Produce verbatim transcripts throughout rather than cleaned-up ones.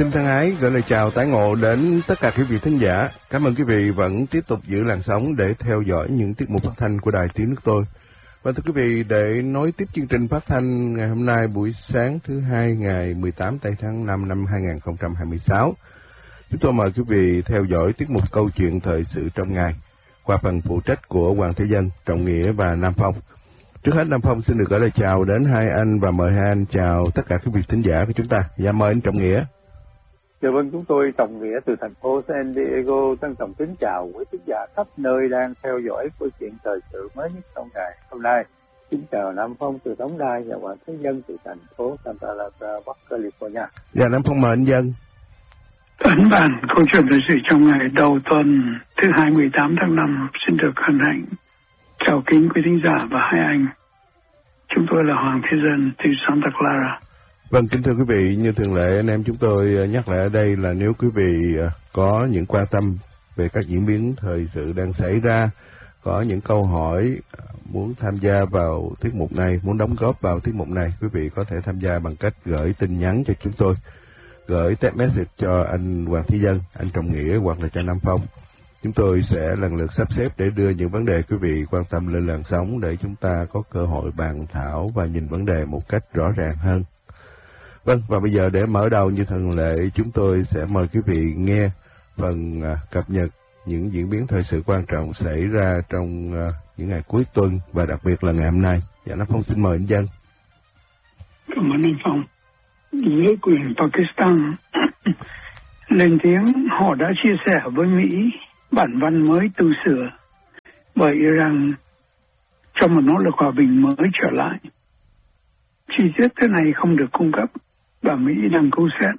Xin thân ái gửi lời chào tái ngộ đến tất cả quý vị thính giả. Cảm ơn quý vị vẫn tiếp tục giữ làn sóng để theo dõi những tiết mục phát thanh của Đài Tiếng Nước Tôi. Và thưa quý vị, để nối tiếp chương trình phát thanh ngày hôm nay buổi sáng thứ hai ngày mười tám tây tháng năm năm hai nghìn không trăm hai mươi sáu, chúng tôi mời quý vị theo dõi tiết mục câu chuyện thời sự trong ngày qua phần phụ trách của Hoàng Thế Dân, Trọng Nghĩa và Nam Phong. Trước hết, Nam Phong xin được gửi lời chào đến hai anh và mời hai anh chào tất cả quý vị thính giả của chúng ta. Dạ mời anh Trọng Nghĩa. Dạ vâng, chúng tôi Trọng Nghĩa từ thành phố San Diego trân trọng kính chào quý khán giả khắp nơi đang theo dõi câu chuyện thời sự mới nhất trong ngày hôm nay. Kính chào Nam Phong từ Tống Đài và Hoàng Thế Dân từ thành phố Santa Barbara, Bắc California. Dạ Nam Phong mời anh Dân. Ấn bản câu chuyện thời sự trong ngày đầu tuần thứ hai mười tám tháng năm xin được hân hạnh chào kính quý thính giả và hai anh. Chúng tôi là Hoàng Thế Dân từ Santa Clara. Vâng, kính thưa quý vị, như thường lệ anh em chúng tôi nhắc lại ở đây là nếu quý vị có những quan tâm về các diễn biến thời sự đang xảy ra, có những câu hỏi muốn tham gia vào tiết mục này, muốn đóng góp vào tiết mục này, quý vị có thể tham gia bằng cách gửi tin nhắn cho chúng tôi, gửi text message cho anh Hoàng Thế Dân, anh Trọng Nghĩa hoặc là cho Nam Phong. Chúng tôi sẽ lần lượt sắp xếp để đưa những vấn đề quý vị quan tâm lên làn sóng để chúng ta có cơ hội bàn thảo và nhìn vấn đề một cách rõ ràng hơn. Vâng, và bây giờ để mở đầu như thường lệ, chúng tôi sẽ mời quý vị nghe phần uh, cập nhật những diễn biến thời sự quan trọng xảy ra trong uh, những ngày cuối tuần và đặc biệt là ngày hôm nay. Dạ, Nam Phong xin mời anh Dân. Cảm ơn anh Phong. Giới quyền Pakistan lên tiếng họ đã chia sẻ với Mỹ bản văn mới tu sửa bởi Iran trong một nỗ lực hòa bình mới trở lại. Chi tiết thế này không được cung cấp và Mỹ đang cứu xét.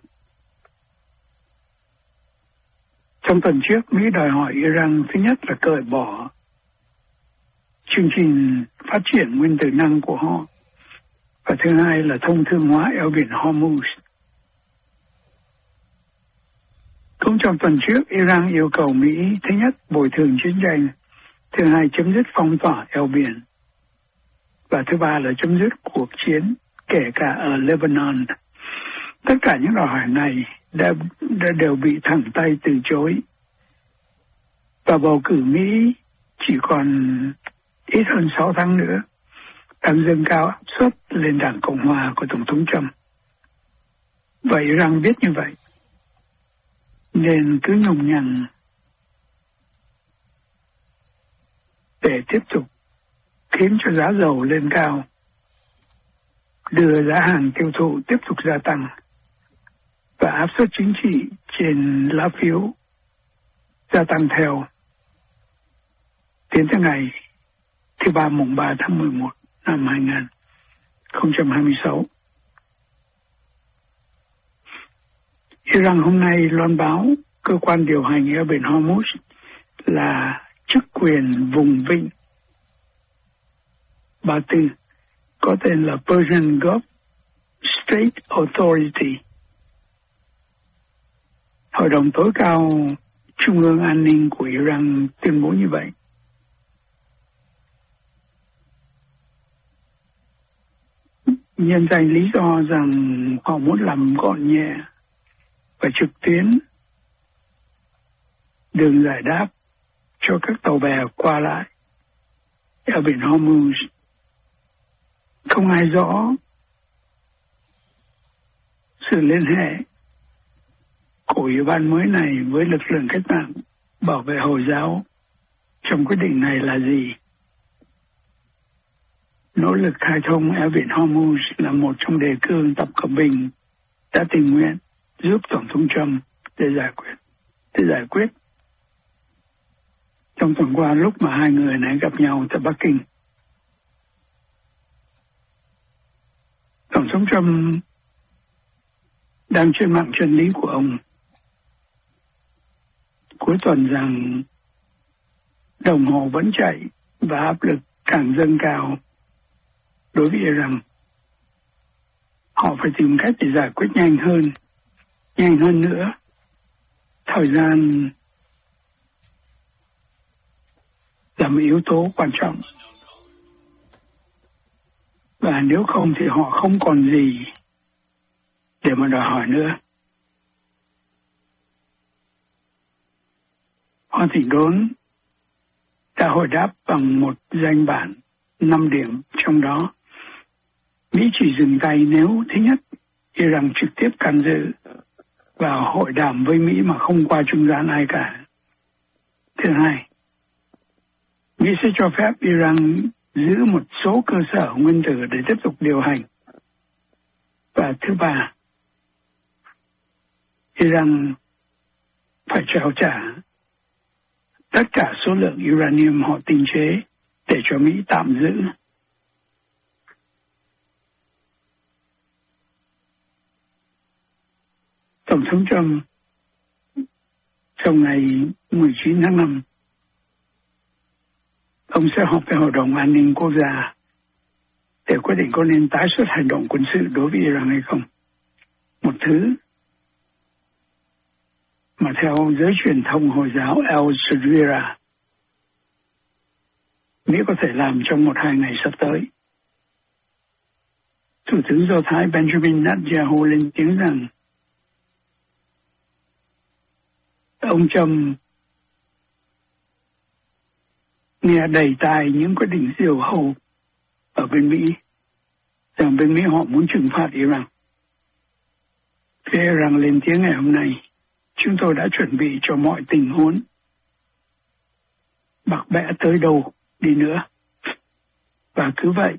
Trong tuần trước, Mỹ đòi hỏi Iran thứ nhất là cởi bỏ chương trình phát triển nguyên tử năng của họ và thứ hai là thông thương hóa eo biển Hormuz. Cũng trong tuần trước, Iran yêu cầu Mỹ thứ nhất bồi thường chiến tranh, thứ hai chấm dứt phong tỏa eo biển và thứ ba là chấm dứt cuộc chiến kể cả ở Lebanon. Tất cả những đòi hỏi này đã, đã đều bị thẳng tay từ chối. Và bầu cử Mỹ chỉ còn ít hơn sáu tháng nữa, đang dâng cao áp suất lên Đảng Cộng Hòa của Tổng thống Trump. Và Iran biết như vậy, nên cứ nhùng nhằng để tiếp tục khiến cho giá dầu lên cao, đưa giá hàng tiêu thụ tiếp tục gia tăng và áp suất chính trị trên lá phiếu gia tăng theo. Đến tới ngày thứ ba mùng ba tháng mười một năm hai nghìn không trăm hai mươi sáu. Iran hôm nay loan báo cơ quan điều hành eo biển Hormuz là chức quyền vùng vịnh Ba Tư có tên là Persian Gulf State Authority. Hội đồng tối cao Trung ương An ninh của Iran tuyên bố như vậy. Nhân danh lý do rằng họ muốn làm gọn nhẹ và trực tuyến đường giải đáp cho các tàu bè qua lại eo biển Hormuz. Không ai rõ sự liên hệ của ủy ban mới này với lực lượng cách mạng bảo vệ Hồi giáo trong quyết định này là gì. Nỗ lực khai thông eo biển Hormuz là một trong đề cương Tập Cận Bình đã tình nguyện giúp Tổng thống Trump để giải quyết. Để giải quyết. Trong tuần qua lúc mà hai người này gặp nhau tại Bắc Kinh, Tổng thống Trump đang trên mạng chân lý của ông cuối tuần rằng đồng hồ vẫn chạy và áp lực càng dâng cao đối với Iran. Họ phải tìm cách để giải quyết nhanh hơn, nhanh hơn nữa. Thời gian là một yếu tố quan trọng. Và nếu không thì họ không còn gì để mà đòi hỏi nữa. Hoa Thị Đốn đã hồi đáp bằng một danh bản năm điểm, trong đó Mỹ chỉ dừng tay nếu thứ nhất, Iran trực tiếp can dự vào hội đàm với Mỹ mà không qua trung gian ai cả. Thứ hai, Mỹ sẽ cho phép Iran giữ một số cơ sở nguyên tử để tiếp tục điều hành. Và thứ ba, Iran phải trao trả tất cả số lượng uranium họ tinh chế để cho Mỹ tạm giữ. Tổng thống Trump trong ngày mười chín tháng năm, ông sẽ họp với Hội đồng An ninh Quốc gia để quyết định có nên tái xuất hành động quân sự đối với Iran hay không. Một thứ mà theo giới truyền thông Hồi giáo Al Jazeera, Mỹ có thể làm trong một hai ngày sắp tới. Thủ tướng Do Thái Benjamin Netanyahu lên tiếng rằng ông Trump nghe đầy tai những quyết định diều hâu ở bên Mỹ, rằng bên Mỹ họ muốn trừng phạt Iran. Phía Iran lên tiếng ngày hôm nay, chúng tôi đã chuẩn bị cho mọi tình huống, bạc bẽ tới đâu đi nữa. Và cứ vậy,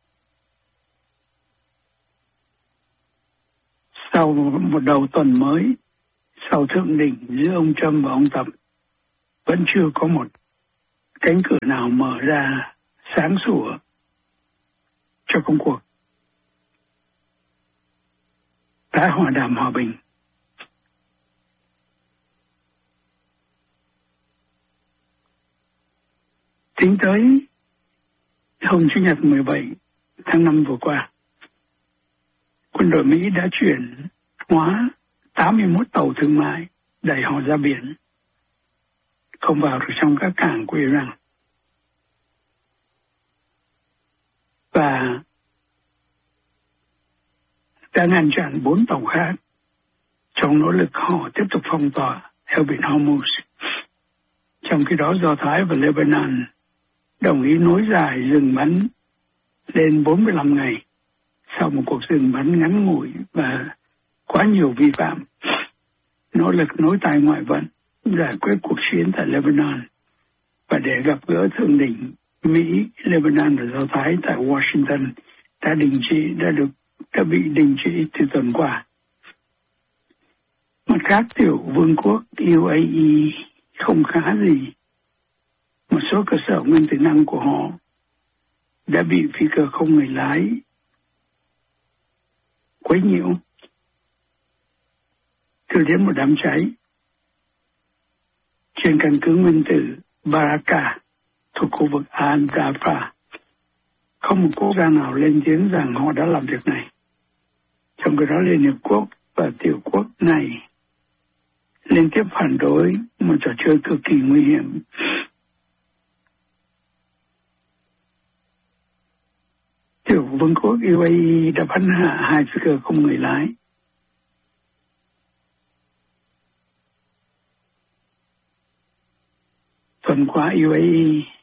sau một đầu tuần mới, sau thượng đỉnh giữa ông Trump và ông Tập, vẫn chưa có một cánh cửa nào mở ra sáng sủa cho công cuộc tái hòa đàm hòa bình. Tính tới hôm Chủ nhật mười bảy tháng năm vừa qua, quân đội Mỹ đã chuyển hóa tám mươi mốt tàu thương mại đẩy họ ra biển, không vào được trong các cảng của Iran. Và đã ngăn chặn bốn tàu khác trong nỗ lực họ tiếp tục phong tỏa eo biển Hormuz. Trong khi đó, Do Thái và Lebanon đồng ý nối dài dừng bắn lên bốn mươi lăm ngày sau một cuộc dừng bắn ngắn ngủi và quá nhiều vi phạm, nỗ lực nối tay ngoại vận giải quyết cuộc chiến tại Lebanon và để gặp gỡ thượng đỉnh Mỹ, Lebanon và Do Thái tại Washington đã đình chỉ đã được đã bị đình chỉ từ tuần qua. Mặt khác, tiểu vương quốc u a e không khá gì. Một số cơ sở nguyên tử năng của họ đã bị phi cơ không người lái quấy nhiễu, đưa đến một đám cháy trên căn cứ nguyên tử Baraka thuộc khu vực Al-Dafa. Không một quốc gia nào lên tiếng rằng họ đã làm việc này. Trong khi đó, Liên Hiệp Quốc và tiểu quốc này liên tiếp phản đối một trò chơi cực kỳ nguy hiểm. Tiểu vương quốc u a e đã bắn hạ hai phi cơ không người lái. Tuần qua, u a e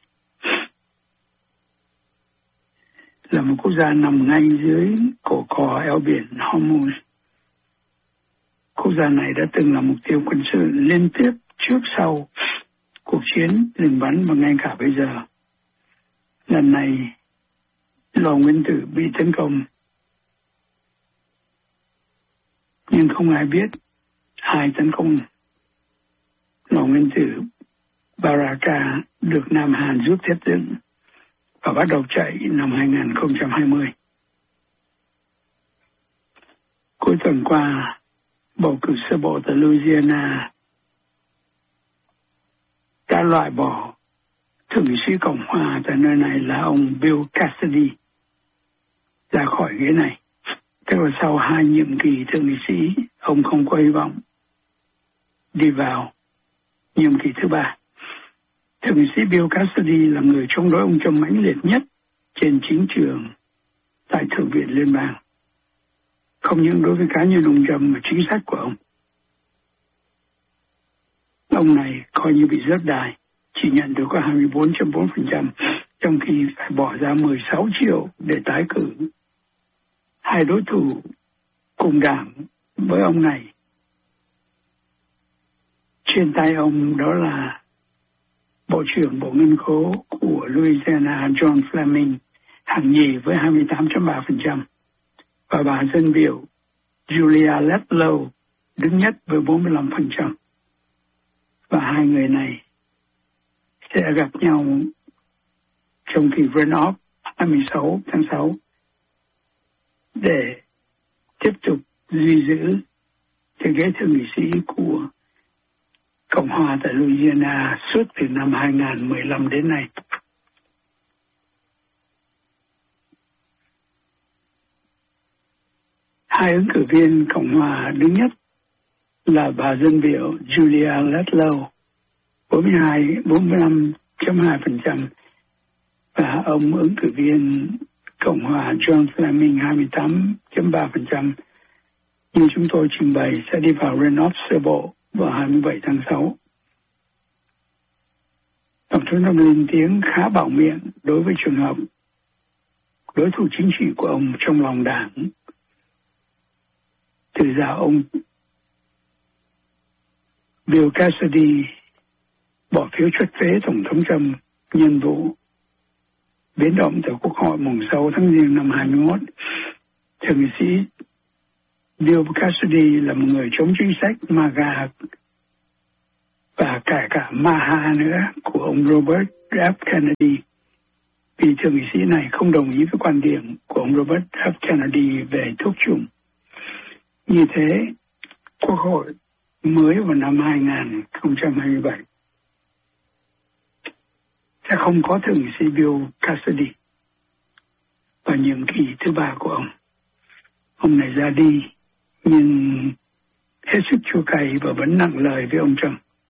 là một quốc gia nằm ngay dưới cổ cò eo biển Hormuz. Quốc gia này đã từng là mục tiêu quân sự liên tiếp trước sau cuộc chiến dừng bắn và ngay cả bây giờ. Lần này, lò nguyên tử bị tấn công, nhưng không ai biết ai tấn công lò nguyên tử Baraka được Nam Hàn giúp thiết dựng và bắt đầu chạy năm hai không hai không. Cuối tuần qua, bầu cử sơ bộ tại Louisiana đã loại bỏ thượng nghị sĩ Cộng hòa tại nơi này là ông Bill Cassidy ra khỏi ghế này. Tức là sau hai nhiệm kỳ thượng nghị sĩ, ông không có hy vọng đi vào nhiệm kỳ thứ ba. Thượng nghị sĩ Bill Cassidy là người chống đối ông Trump mãnh liệt nhất trên chính trường tại Thượng viện Liên bang. Không những đối với cá nhân ông Trump mà chính sách của ông. ông này coi như bị rớt đài, chỉ nhận được có hai mươi bốn phẩy bốn phần trăm, trong khi phải bỏ ra mười sáu triệu để tái cử. Hai đối thủ cùng đảng với ông này trên tay ông đó là Bộ trưởng Bộ Ngân khố của Louisiana John Fleming, hạng nhì với hai mươi tám phẩy ba phần trăm, và bà dân biểu Julia Letlow đứng nhất với bốn mươi lăm phần trăm. Và hai người này sẽ gặp nhau trong kỳ runoff hai mươi sáu tháng sáu để tiếp tục duy giữ cái ghế thượng nghị sĩ của Cộng hòa tại Louisiana suốt từ năm hai nghìn không trăm mười lăm đến nay. Hai ứng cử viên Cộng hòa đứng nhất là bà dân biểu Julia Letlow bốn mươi hai phẩy bốn mươi lăm hai phần trăm và ông ứng cử viên Cộng hòa John Fleming hai mươi tám phẩy ba phần trăm. Như chúng tôi trình bày sẽ đi vào runoff sơ bộ vào hai mươi bảy tháng sáu. Tổng thống Trump lên tiếng khá bảo miệng đối với trường hợp đối thủ chính trị của ông trong lòng đảng. Từ ra ông Bill Cassidy bỏ phiếu truất phế Tổng thống Trump nhân vụ biến động tại Quốc hội mùng sáu tháng Giêng năm hai mươi mốt. Thượng nghị sĩ Bill Cassidy là một người chống chính sách MAGA và cả cả MAHA nữa của ông Robert F. Kennedy, vì thượng nghị sĩ này không đồng ý với quan điểm của ông Robert F. Kennedy về thuốc chủng. Như thế, Quốc hội mới vào năm hai nghìn không trăm hai mươi bảy sẽ không có thượng nghị sĩ Bill Cassidy và nhiệm kỳ thứ ba của ông. Ông này ra đi nhưng hết sức chua cay và vẫn nặng lời với ông Trump.